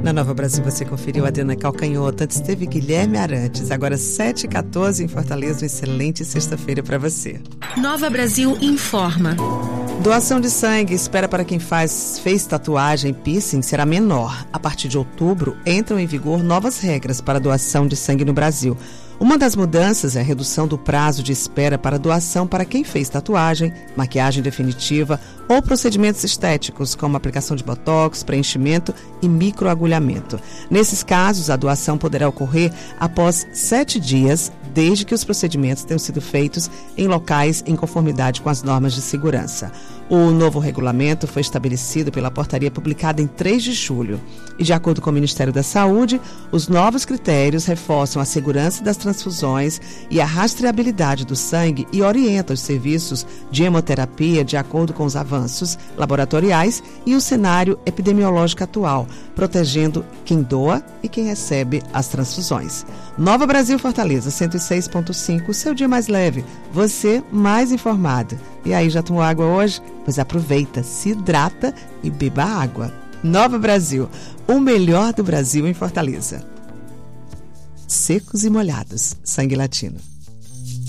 Na Nova Brasil você conferiu a Adriana Calcanhoto, antes teve Guilherme Arantes, agora 7h14 em Fortaleza, uma excelente sexta-feira para você. Nova Brasil informa. Doação de sangue, espera para quem fez tatuagem e piercing será menor. A partir de outubro, entram em vigor novas regras para doação de sangue no Brasil. Uma das mudanças é a redução do prazo de espera para doação para quem fez tatuagem, maquiagem definitiva ou procedimentos estéticos, como aplicação de botox, preenchimento e microagulhamento. Nesses casos, a doação poderá ocorrer após 7 dias, desde que os procedimentos tenham sido feitos em locais em conformidade com as normas de segurança. O novo regulamento foi estabelecido pela portaria publicada em 3 de julho. E, de acordo com o Ministério da Saúde, os novos critérios reforçam a segurança das transfusões e a rastreabilidade do sangue e orientam os serviços de hemoterapia de acordo com os avanços laboratoriais e o cenário epidemiológico atual, protegendo quem doa e quem recebe as transfusões. Nova Brasil Fortaleza, 106.5, seu dia mais leve, você mais informado. E aí, já tomou água hoje? Pois aproveita, se hidrata e beba água. Nova Brasil, o melhor do Brasil em Fortaleza. Secos e molhados, Sangue Latino.